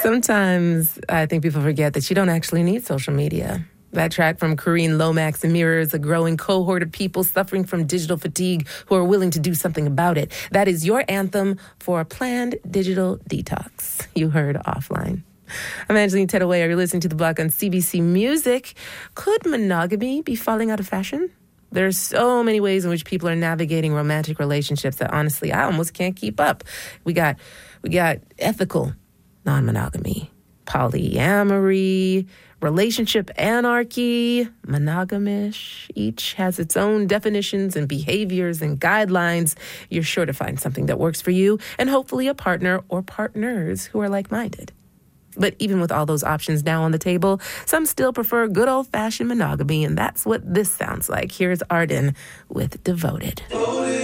Sometimes I think people forget that you don't actually need social media. That track from Karine Lomax mirrors a growing cohort of people suffering from digital fatigue who are willing to do something about it. That is your anthem for a planned digital detox. You heard Offline. I'm Angeline Tettaway. You're listening to The Block on CBC Music. Could monogamy be falling out of fashion? There are so many ways in which people are navigating romantic relationships that honestly I almost can't keep up. We got ethical non-monogamy, polyamory, relationship anarchy, monogamish. Each has its own definitions and behaviors and guidelines. You're sure to find something that works for you and hopefully a partner or partners who are like-minded. But even with all those options now on the table, some still prefer good old-fashioned monogamy, and that's what this sounds like. Here's Arden with Devoted.